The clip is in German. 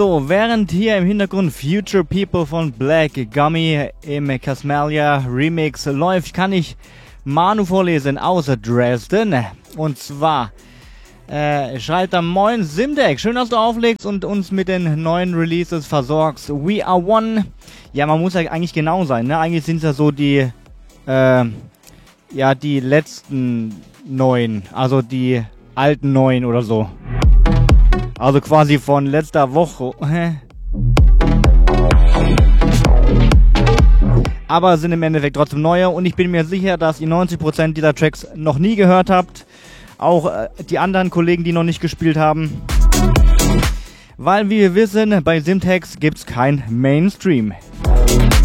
So, während hier im Hintergrund Future People von Black Gummy im Casmalia Remix läuft, kann ich Manu vorlesen aus Dresden. Und zwar schreibt er: Moin Simdeck, schön, dass du auflegst und uns mit den neuen Releases versorgst. We are one. Ja, man muss ja eigentlich genau sein, ne? Eigentlich sind es ja so die die letzten neuen, also die alten neuen oder so. Also quasi von letzter Woche. Aber sind im Endeffekt trotzdem neue und ich bin mir sicher, dass ihr 90% dieser Tracks noch nie gehört habt. Auch die anderen Kollegen, die noch nicht gespielt haben. Weil, wie wir wissen, bei Simtex gibt's kein Mainstream.